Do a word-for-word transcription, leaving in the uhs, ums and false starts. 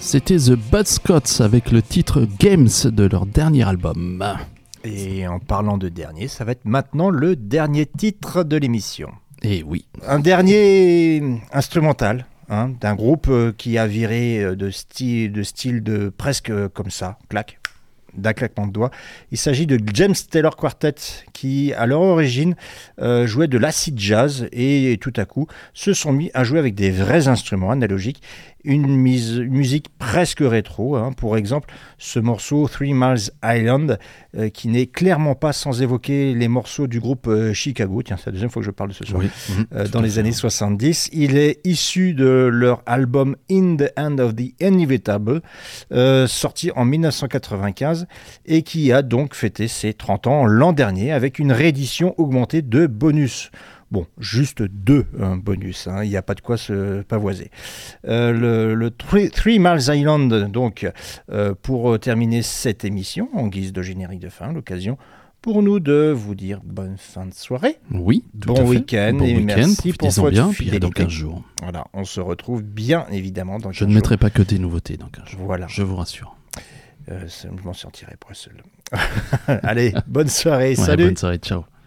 C'était The Buzzcocks avec le titre Games de leur dernier album. Et en parlant de dernier, ça va être maintenant le dernier titre de l'émission. Et oui. Un dernier instrumental hein, d'un groupe qui a viré de style de, style de presque comme ça, clac. D'un claquement de doigts. Il s'agit de James Taylor Quartet qui, à leur origine, euh, jouait de l'acid jazz et, et tout à coup se sont mis à jouer avec des vrais instruments analogiques, une, mise, une musique presque rétro. Hein. Pour exemple, ce morceau Three Miles Island euh, qui n'est clairement pas sans évoquer les morceaux du groupe euh, Chicago. Tiens, c'est la deuxième fois que je parle de ce soir. Oui, euh, dans les fait. années soixante-dix. Il est issu de leur album In the End of the Inevitable, euh, sorti en dix-neuf cent quatre-vingt-quinze et qui a donc fêté ses trente ans l'an dernier avec une réédition augmentée de bonus. Bon, juste deux hein, bonus, hein, il n'y a pas de quoi se pavoiser. Euh, le le Three, Three Miles Island, donc, euh, pour terminer cette émission, en guise de générique de fin, l'occasion pour nous de vous dire bonne fin de soirée. Oui, tout bon à fait. week-end Bon et week-end, merci pour votre bien, fidélité. puis à dans quinze jours. Voilà, on se retrouve bien évidemment dans quinze Je ne jours. mettrai pas que des nouveautés dans quinze jours. Voilà. Je vous rassure. Euh, je m'en sortirai pas seul. Allez, bonne soirée, ouais, salut. Bonne soirée, ciao.